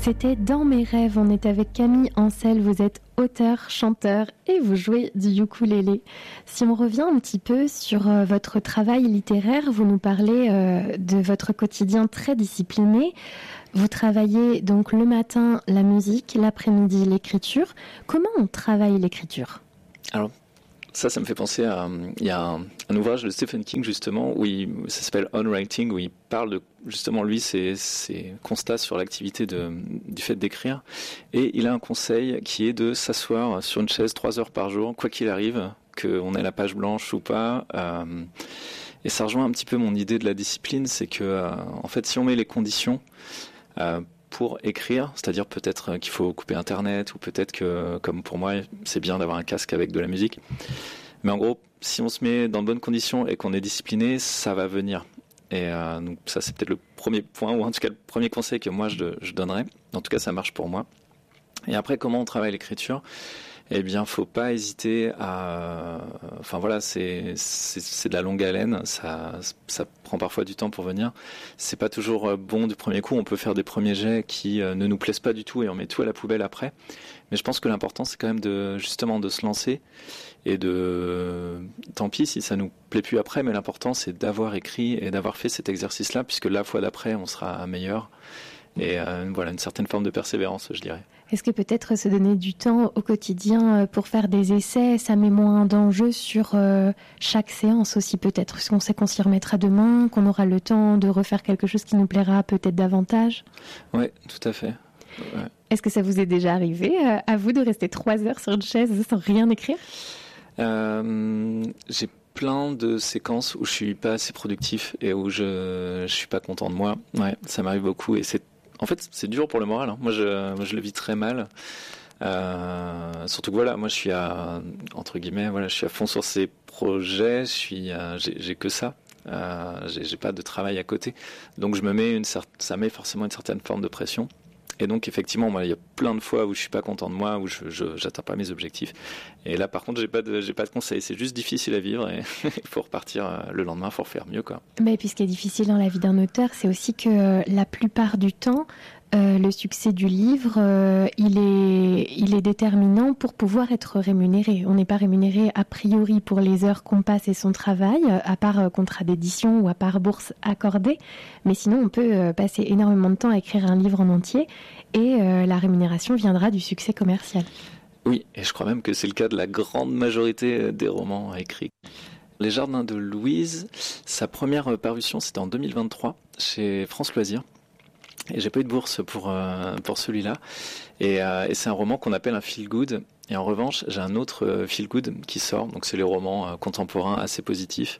C'était Dans mes rêves, on est avec Camille Ancel, vous êtes auteur, chanteur et vous jouez du ukulélé. Si on revient un petit peu sur votre travail littéraire, vous nous parlez de votre quotidien très discipliné. Vous travaillez donc le matin la musique, l'après-midi l'écriture. Comment on travaille l'écriture ? Alors, ça me fait penser à... Il y a un ouvrage de Stephen King, justement, ça s'appelle On Writing, où il parle de, justement, lui, ses constats sur l'activité du fait d'écrire. Et il a un conseil qui est de s'asseoir sur une chaise 3 heures par jour, quoi qu'il arrive, qu'on ait la page blanche ou pas. Et ça rejoint un petit peu mon idée de la discipline, c'est que, en fait, si on met les conditions... pour écrire, c'est-à-dire peut-être qu'il faut couper Internet ou peut-être que, comme pour moi, c'est bien d'avoir un casque avec de la musique. Mais en gros, si on se met dans de bonnes conditions et qu'on est discipliné, ça va venir. Et donc ça, c'est peut-être le premier point, ou en tout cas le premier conseil que moi je donnerais. En tout cas, ça marche pour moi. Et après, comment on travaille l'écriture ? Eh bien, faut pas hésiter à... Enfin voilà, c'est de la longue haleine, ça prend parfois du temps pour venir. C'est pas toujours bon du premier coup, on peut faire des premiers jets qui ne nous plaisent pas du tout et on met tout à la poubelle après. Mais je pense que l'important, c'est quand même de se lancer et tant pis si ça nous plaît plus après, mais l'important, c'est d'avoir écrit et d'avoir fait cet exercice-là, puisque la fois d'après, on sera meilleur. Et voilà, une certaine forme de persévérance, je dirais. Est-ce que peut-être se donner du temps au quotidien pour faire des essais, ça met moins d'enjeux sur chaque séance aussi peut-être ? Parce qu'on sait qu'on s'y remettra demain, qu'on aura le temps de refaire quelque chose qui nous plaira peut-être davantage ? Oui, tout à fait. Ouais. Est-ce que ça vous est déjà arrivé, à vous, de rester 3 heures sur une chaise sans rien écrire ? J'ai plein de séquences où je suis pas assez productif et où je suis pas content de moi. Ouais, ça m'arrive beaucoup et en fait, c'est dur pour le moral. Hein. Moi, je le vis très mal. Surtout que voilà, moi, je suis entre guillemets, voilà, je suis à fond sur ces projets. J'ai que ça. J'ai pas de travail à côté. Donc, ça met forcément une certaine forme de pression. Et donc, effectivement, moi, il y a plein de fois où je suis pas content de moi, où j'atteins pas mes objectifs. Et là, par contre, j'ai pas de conseils. C'est juste difficile à vivre et il faut repartir le lendemain, faut refaire mieux, quoi. Mais puis, ce qui est difficile dans la vie d'un auteur, c'est aussi que la plupart du temps, le succès du livre, il est déterminant pour pouvoir être rémunéré. On n'est pas rémunéré a priori pour les heures qu'on passe et son travail, à part contrat d'édition ou à part bourse accordée. Mais sinon, on peut passer énormément de temps à écrire un livre en entier et la rémunération viendra du succès commercial. Oui, et je crois même que c'est le cas de la grande majorité des romans écrits. Les Jardins de Louise, sa première parution, c'était en 2023 chez France Loisirs. Et j'ai pas eu de bourse pour celui-là. Et c'est un roman qu'on appelle un feel-good. Et en revanche, j'ai un autre feel-good qui sort. Donc c'est les romans contemporains assez positifs.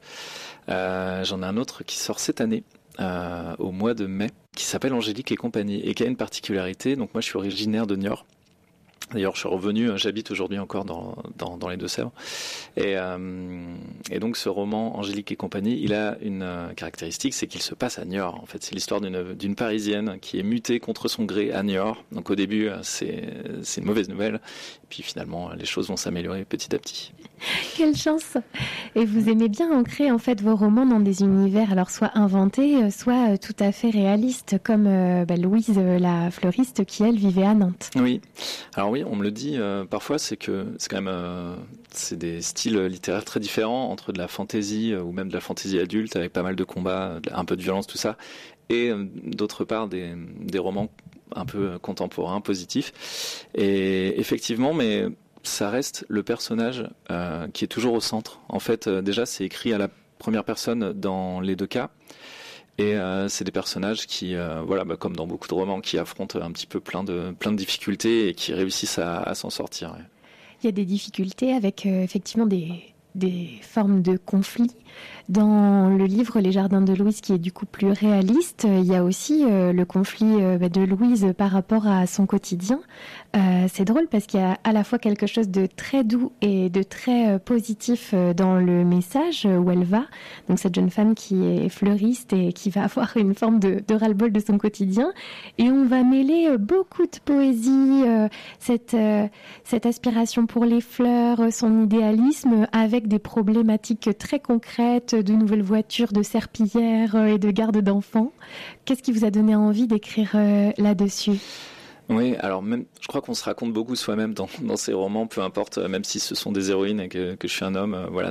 J'en ai un autre qui sort cette année, au mois de mai, qui s'appelle Angélique et compagnie. Et qui a une particularité. Donc moi, je suis originaire de Niort. D'ailleurs, je suis revenu, j'habite aujourd'hui encore dans les Deux-Sèvres. Et donc, ce roman, Angélique et compagnie, il a une caractéristique, c'est qu'il se passe à Niort. En fait, c'est l'histoire d'une Parisienne qui est mutée contre son gré à Niort. Donc, au début, c'est une mauvaise nouvelle. Et puis, finalement, les choses vont s'améliorer petit à petit. Quelle chance! Et vous aimez bien ancrer, en fait, vos romans dans des univers, alors soit inventés, soit tout à fait réalistes, comme Louise, la fleuriste, qui, elle, vivait à Nantes. Oui. Alors oui, on me le dit parfois, c'est quand même c'est des styles littéraires très différents entre de la fantaisie ou même de la fantaisie adulte avec pas mal de combats, un peu de violence, tout ça, et d'autre part des romans un peu contemporains, positifs. Et effectivement, mais ça reste le personnage qui est toujours au centre. En fait, déjà, c'est écrit à la première personne dans les deux cas. Et c'est des personnages qui, comme dans beaucoup de romans, qui affrontent un petit peu plein de difficultés et qui réussissent à s'en sortir. Ouais. Il y a des difficultés avec effectivement des formes de conflits. Dans le livre Les Jardins de Louise, qui est du coup plus réaliste, il y a aussi le conflit de Louise par rapport à son quotidien. C'est drôle parce qu'il y a à la fois quelque chose de très doux et de très positif dans le message où elle va. Donc cette jeune femme qui est fleuriste et qui va avoir une forme de ras-le-bol de son quotidien. Et on va mêler beaucoup de poésie, cette aspiration pour les fleurs, son idéalisme, avec des problématiques très concrètes, de nouvelles voitures, de serpillères et de garde d'enfants. Qu'est-ce qui vous a donné envie d'écrire là-dessus ? Oui, alors même, je crois qu'on se raconte beaucoup soi-même dans ces romans, peu importe, même si ce sont des héroïnes et que je suis un homme, voilà,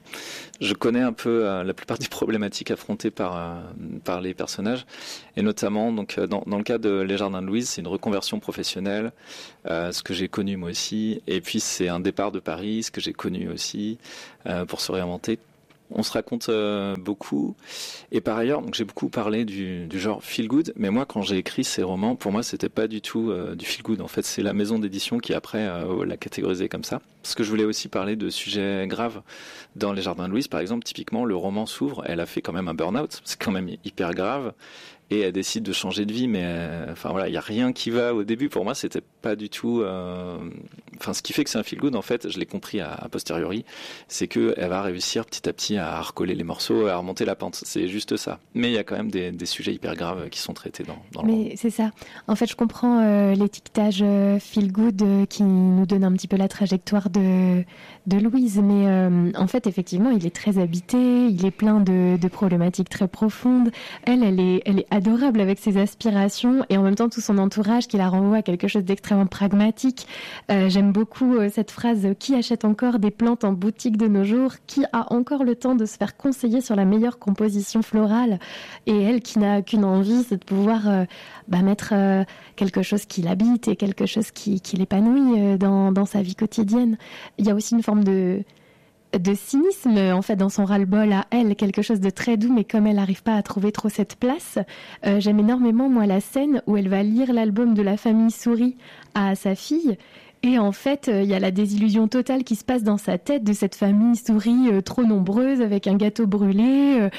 je connais un peu la plupart des problématiques affrontées par les personnages, et notamment donc dans le cas de Les Jardins de Louise, c'est une reconversion professionnelle, ce que j'ai connu moi aussi, et puis c'est un départ de Paris, ce que j'ai connu aussi, pour se réinventer. On se raconte beaucoup. Et par ailleurs, donc j'ai beaucoup parlé du genre feel good, mais moi quand j'ai écrit ces romans, pour moi c'était pas du tout du feel good. En fait, c'est la maison d'édition qui après l'a catégorisé comme ça. Parce que je voulais aussi parler de sujets graves. Dans Les Jardins de Louise, par exemple, typiquement, le roman s'ouvre, elle a fait quand même un burn-out, c'est quand même hyper grave. Et elle décide de changer de vie, mais enfin voilà, il y a rien qui va au début. Pour moi, c'était pas du tout. Enfin, ce qui fait que c'est un feel good, en fait, je l'ai compris a posteriori, c'est que elle va réussir petit à petit à recoller les morceaux, à remonter la pente. C'est juste ça. Mais il y a quand même des sujets hyper graves qui sont traités dans le roman. Mais c'est ça. En fait, je comprends l'étiquetage feel good qui nous donne un petit peu la trajectoire de Louise. Mais en fait, effectivement, il est très habité, il est plein de problématiques très profondes. Elle est adorable avec ses aspirations et en même temps tout son entourage qui la renvoie à quelque chose d'extrêmement pragmatique. J'aime beaucoup cette phrase « Qui achète encore des plantes en boutique de nos jours ? Qui a encore le temps de se faire conseiller sur la meilleure composition florale ?» Et elle qui n'a qu'une envie, c'est de pouvoir mettre quelque chose qui l'habite et quelque chose qui l'épanouit dans sa vie quotidienne. Il y a aussi une forme de cynisme en fait dans son ras-le-bol à elle, quelque chose de très doux, mais comme elle n'arrive pas à trouver trop cette place, j'aime énormément moi la scène où elle va lire l'album de la famille Souris à sa fille. Et en fait, il y a la désillusion totale qui se passe dans sa tête de cette famille souris trop nombreuse avec un gâteau brûlé.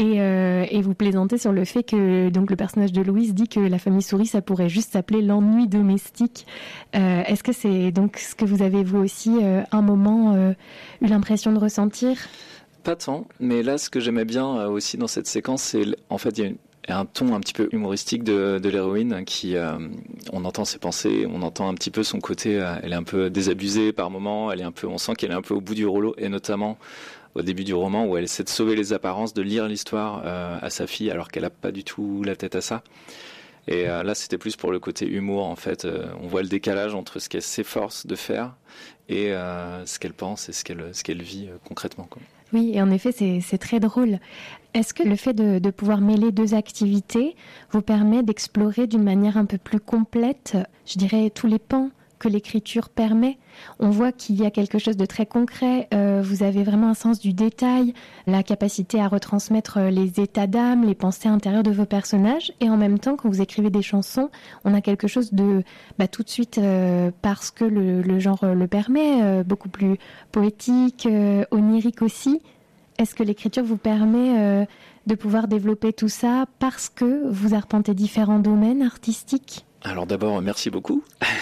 Et vous plaisantez sur le fait que donc le personnage de Louise dit que la famille souris, ça pourrait juste s'appeler l'ennui domestique. Est-ce que c'est donc ce que vous avez vous aussi un moment eu l'impression de ressentir ? Pas tant, mais là, ce que j'aimais bien aussi dans cette séquence, c'est en fait, il y a un ton un petit peu humoristique de l'héroïne qui, on entend ses pensées, on entend un petit peu son côté, elle est un peu désabusée par moments, on sent qu'elle est un peu au bout du rouleau, et notamment au début du roman où elle essaie de sauver les apparences, de lire l'histoire à sa fille alors qu'elle a pas du tout la tête à ça. Et là, c'était plus pour le côté humour, en fait. On voit le décalage entre ce qu'elle s'efforce de faire et ce qu'elle pense et ce qu'elle vit concrètement, quoi. Oui, et en effet, c'est très drôle. Est-ce que le fait de pouvoir mêler deux activités vous permet d'explorer d'une manière un peu plus complète, je dirais, tous les pans que l'écriture permet ? On voit qu'il y a quelque chose de très concret. Vous avez vraiment un sens du détail, la capacité à retransmettre les états d'âme, les pensées intérieures de vos personnages. Et en même temps, quand vous écrivez des chansons, on a quelque chose de, tout de suite, parce que le genre le permet, beaucoup plus poétique, onirique aussi. Est-ce que l'écriture vous permet de pouvoir développer tout ça parce que vous arpentez différents domaines artistiques ? Alors d'abord, merci beaucoup.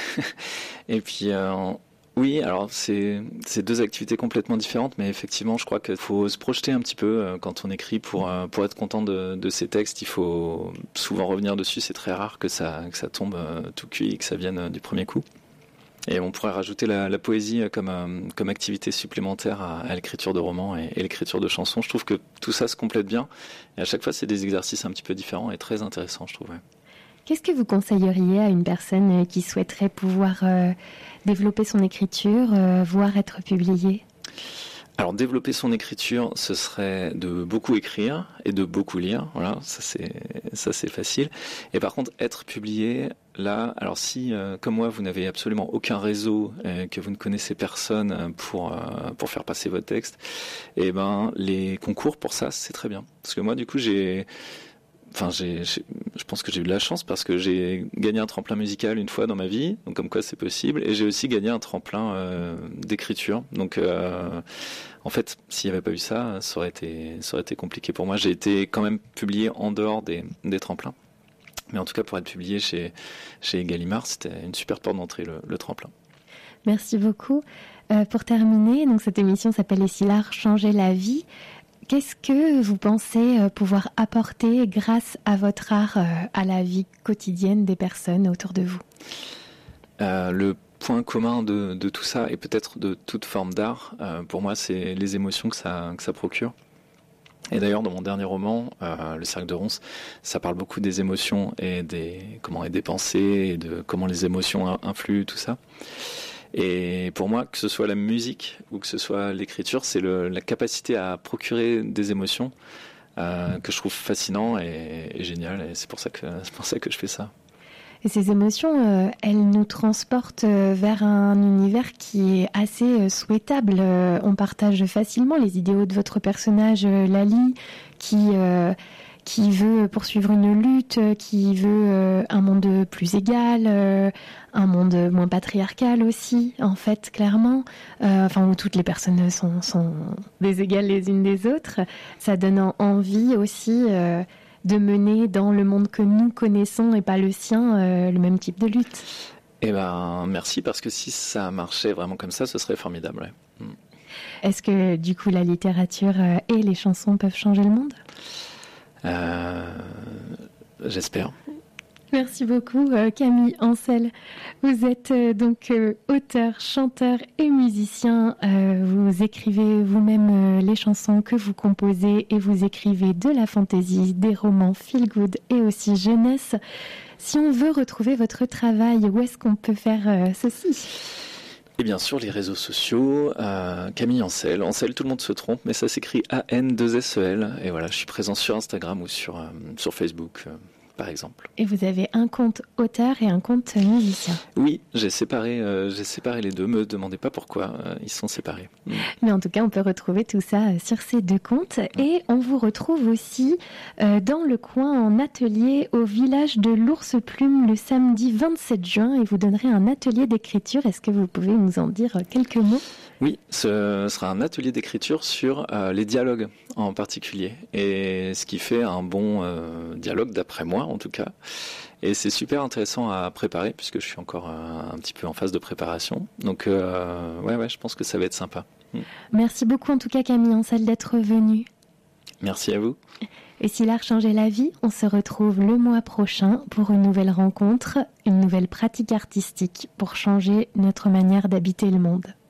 Et puis, oui, alors c'est deux activités complètement différentes, mais effectivement, je crois qu'il faut se projeter un petit peu quand on écrit pour être content de ses textes. Il faut souvent revenir dessus. C'est très rare que ça tombe tout cuit et que ça vienne du premier coup. Et on pourrait rajouter la poésie comme activité supplémentaire à l'écriture de romans et l'écriture de chansons. Je trouve que tout ça se complète bien. Et à chaque fois, c'est des exercices un petit peu différents et très intéressants, je trouve. Ouais. Qu'est-ce que vous conseilleriez à une personne qui souhaiterait pouvoir développer son écriture, voire être publiée ? Alors développer son écriture, ce serait de beaucoup écrire et de beaucoup lire. Voilà, ça c'est facile. Et par contre, être publié, là, alors si comme moi vous n'avez absolument aucun réseau, que vous ne connaissez personne pour faire passer votre texte, et ben les concours pour ça c'est très bien. Parce que moi du coup je pense que j'ai eu de la chance parce que j'ai gagné un tremplin musical une fois dans ma vie, donc comme quoi c'est possible, et j'ai aussi gagné un tremplin d'écriture. Donc en fait, s'il n'y avait pas eu ça, ça aurait été compliqué pour moi. J'ai été quand même publié en dehors des tremplins. Mais en tout cas, pour être publié chez Gallimard, c'était une super porte d'entrée, le tremplin. Merci beaucoup. Pour terminer, donc cette émission s'appelle « Et si l'art changeait la vie ?» Qu'est-ce que vous pensez pouvoir apporter grâce à votre art à la vie quotidienne des personnes autour de vous ? Le point commun de tout ça, et peut-être de toute forme d'art, pour moi, c'est les émotions que ça procure. Et d'ailleurs, dans mon dernier roman, Le Cercle de Ronces, ça parle beaucoup des émotions et des pensées et de comment les émotions influent, tout ça. Et pour moi, que ce soit la musique ou que ce soit l'écriture, c'est la capacité à procurer des émotions que je trouve fascinant et génial. Et c'est pour ça que je fais ça. Et ces émotions, elles nous transportent vers un univers qui est assez souhaitable. On partage facilement les idéaux de votre personnage, Lali, qui veut poursuivre une lutte, qui veut un monde plus égal, un monde moins patriarcal aussi, en fait, clairement. Où toutes les personnes sont des égales les unes des autres. Ça donne envie aussi de mener dans le monde que nous connaissons et pas le sien, le même type de lutte. Eh ben, merci, parce que si ça marchait vraiment comme ça, ce serait formidable. Ouais. Est-ce que, du coup, la littérature et les chansons peuvent changer le monde ? J'espère. Merci beaucoup, Camille Ancel. Vous êtes donc auteur, chanteur et musicien. Vous écrivez vous-même les chansons que vous composez et vous écrivez de la fantaisie, des romans feel good et aussi jeunesse. Si on veut retrouver votre travail, où est-ce qu'on peut faire ceci ? Et bien sûr, les réseaux sociaux, Camille Ancel. Ancel, tout le monde se trompe, mais ça s'écrit A-N-2-S-E-L. Et voilà, je suis présent sur Instagram ou sur Facebook, par exemple. Et vous avez un compte auteur et un compte musicien. Oui, j'ai séparé les deux. Me demandez pas pourquoi, ils sont séparés. Mais en tout cas, on peut retrouver tout ça sur ces deux comptes. Et on vous retrouve aussi dans le coin en atelier au village de l'Ours Plume le samedi 27 juin. Et vous donnerez un atelier d'écriture. Est-ce que vous pouvez nous en dire quelques mots ? Oui, ce sera un atelier d'écriture sur les dialogues en particulier. Et ce qui fait un bon dialogue, d'après moi en tout cas. Et c'est super intéressant à préparer, puisque je suis encore un petit peu en phase de préparation. Donc je pense que ça va être sympa. Merci beaucoup en tout cas, Camille Ancel, d'être venue. Merci à vous. Et si l'art changeait la vie, on se retrouve le mois prochain pour une nouvelle rencontre, une nouvelle pratique artistique pour changer notre manière d'habiter le monde.